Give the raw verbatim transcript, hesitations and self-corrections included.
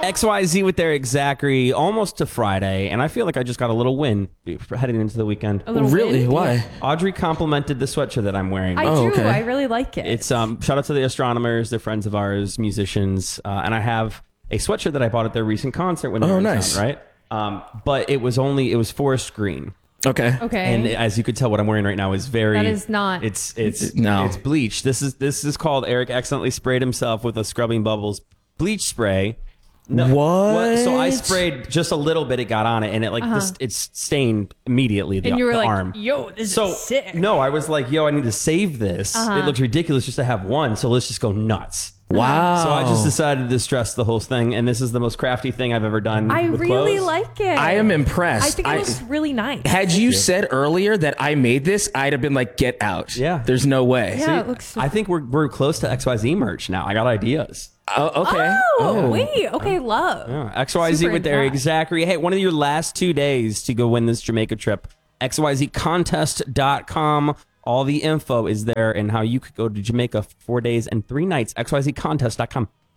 X Y Z with Eric Zachary almost to Friday, and I feel like I just got a little win heading into the weekend. Really? Win? Why? Audrey complimented the sweatshirt that I'm wearing. I Oh, do. okay. I really like it. It's um shout out to the Astronomers, they're friends of ours, musicians, uh, and I have a sweatshirt that I bought at their recent concert when they Oh, were in nice. town, right? Um, but it was only it was forest green. Okay. okay. And as you could tell, what I'm wearing right now is very. That is not- It's it's No. It's bleach. This is this is called Eric accidentally sprayed himself with a Scrubbing Bubbles bleach spray. No, What? So I sprayed just a little bit. It got on it, and it like this. It's stained immediately. The, and you were the like, arm. yo, this So is sick. no, I was like, yo, I need to save this. It looks ridiculous just to have one. So let's just go nuts. Wow. So I just decided to distress the whole thing, and this is the most crafty thing I've ever done. I with really clothes. like it. I am impressed. I think it looks really nice. Had you said earlier that I made this, I'd have been like, get out. Yeah. There's no way. Yeah, it looks. I think we're we're close to X Y Z merch now. I got ideas. Oh, okay. Oh, wait. Okay, love. Yeah, X Y Z Super with Eric impressed. Zachary. Hey, one of your last two days to go win this Jamaica trip. X Y Z contest dot com. All the info is there and how you could go to Jamaica for four days and three nights. X Y Z contest dot com.